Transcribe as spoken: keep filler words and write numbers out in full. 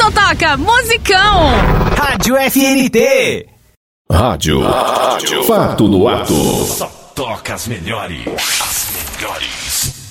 só toca musicão. Rádio F N T. Rádio. Rádio. Fato no ato. Só toca as melhores. As melhores.